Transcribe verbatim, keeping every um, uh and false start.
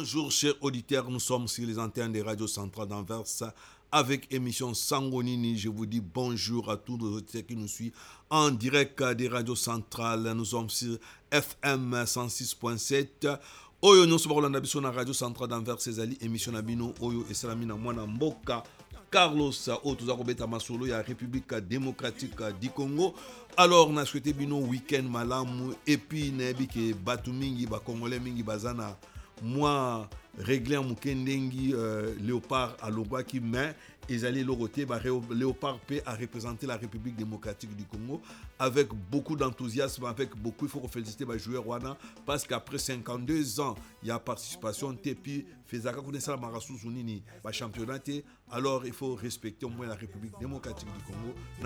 Bonjour chers auditeurs, nous sommes sur les antennes des radios centrales d'Anvers avec émission Sangonini. Je vous dis bonjour à tous nos auditeurs qui nous suivent en direct des radios centrales. Nous sommes sur F M cent six point sept. Oyo nous sommes dans la radio centrale d'Anvers, c'est émission Nabino Oyo et Salamina Mwana Mboka. Carlos Otuzakobeta Masolo, il y a la République démocratique du Congo. Alors, on a souhaité bino week-end malamu et puis nebi ke batu mingi ba Congolais mingi bazana moi réglé en mukendengi euh, léopard à l'ogwa qui mais ils allaient le côté bah, léopard P a représenté la République démocratique du Congo avec beaucoup d'enthousiasme, avec beaucoup, il faut féliciter les joueurs Rwanda parce qu'après cinquante-deux ans il y a participation et puis faisaka connaissance la Marassou Zunini ba championnat, alors il faut respecter au moins la République démocratique du Congo